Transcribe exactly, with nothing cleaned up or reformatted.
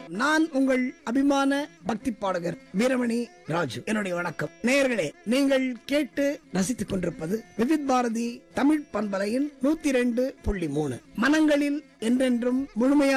நான் உங்கள் அபிமான பக்தி பாடகர் வீரமணி ராஜு. என்னுடைய வணக்கம். நேயர்களே, நீங்கள் கேட்டு ரசித்துக் கொண்டிருப்பது விவித் பாரதி தமிழ் பண்பலையின் நூத்தி ரெண்டு புள்ளி மூணு. மனங்களில் என்றென்றும் முழுமையான